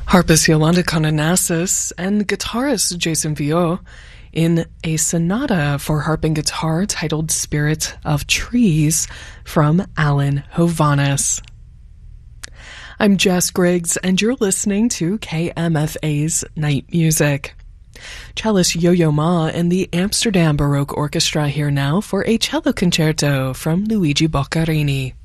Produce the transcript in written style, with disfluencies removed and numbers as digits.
Harpist Yolanda Cononassis and guitarist Jason Viau in a sonata for harp and guitar titled Spirit of Trees from Alan Hovhaness. I'm Jess Griggs, and you're listening to KMFA's Night Music. Cellist Yo-Yo Ma and the Amsterdam Baroque Orchestra here now for a cello concerto from Luigi Boccarini.